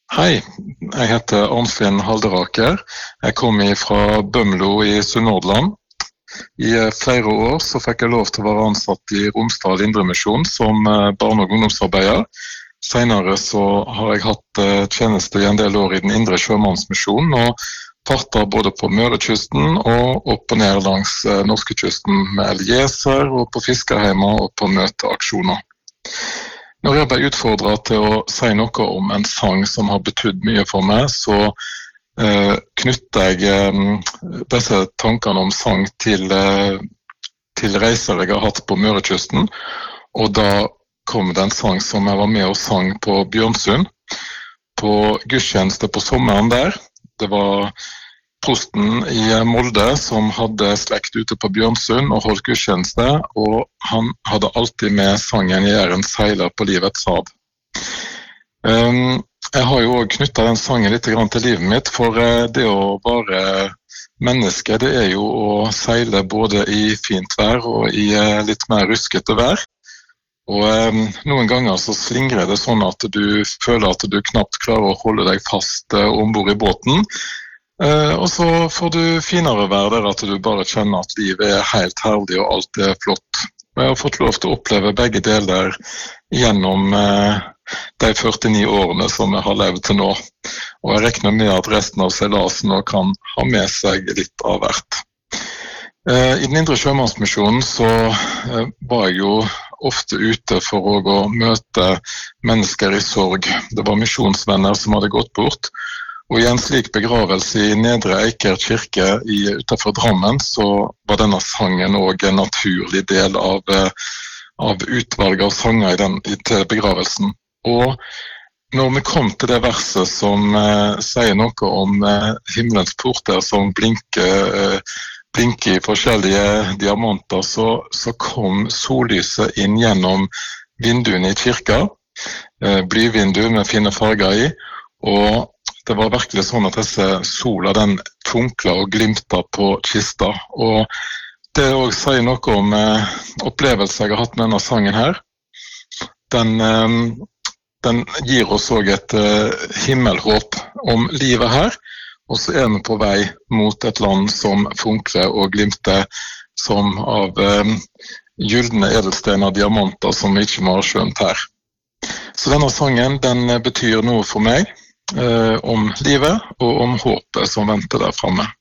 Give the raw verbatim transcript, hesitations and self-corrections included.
Hei, jeg heter Arnfinn Halderaker. Jeg kommer fra Bømlo i Sunnhordland. I flere år så fikk jeg lov til å være ansatt i Romsdal Indremisjon som barne- og ungdomsarbeider. Senere så har jeg hatt tjeneste i en del år i den indre sjømannsmisjonen, og fartet både på Mørekysten og opp og ned langs norskekysten med elgjeser og på fiskerheimer og på møteaksjoner. Når jeg ble utfordret til å si noe om en sang som har betydd mye for meg, så eh, knytter jeg eh, disse tankene om sang til, eh, til reiser jeg har hatt på Mørekysten, og da kom det en sang som jeg var med og sang på Bjørnsund, på gudstjeneste på sommeren der. Det var prosten i Molde som hadde slekt ute på Bjørnsund og holdt gudstjeneste, og han hadde alltid med sangen «Jæren seiler på livets hav». Um, jeg har jo også knyttet den sangen litt til livet mitt, for det å være menneske, det er jo å seile både i fint vær og i litt mer ruskete vær. Og um, noen ganger så slingrer det sånn at du føler at du knapt klarer å holde deg fast uh, ombord i båten. Uh, og så får du finere vær der at du bare kjenner at livet er helt herlig og alt er flott. Og jeg har fått lov til å oppleve begge deler gjennom uh, de førtini årene som jeg har levd til nå. Og jeg regner med at resten av seilasen kan ha med seg litt av hvert. Uh, I den indre sjømannsmisjonen så uh, var jeg jo ofte ute for å møte mennesker i sorg. Det var misjonsvenner som hadde gått bort. Og i en slik begravelse i Nedre Eiker kirke i, utenfor Drammen, så var denne sangen også en naturlig del av, av utvalget av sanger i den, til begravelsen. Og når vi kom til det verset som eh, sier noe om eh, himmelens porter som blinker, eh, blinker i forskjellige diamanter, så, så kom sollyset inn gjennom vinduene i kirka, eh, blyvindu med fine farger i, og det var virkelig sånn at disse sola den tvunkla og glimta på kista. Og det også sier noe om eh, opplevelser jeg har hatt med denne sangen her. Den, eh, den gir oss også et eh, himmelhåp om livet her. Og så er vi på vei mot et land som funkler og glimter som av eh, gyldne edelstener og diamanter som vi ikke må ha skjønt her. Så denne sangen den betyr noe for meg. Eh, om livet og om håpet som venter der fremme.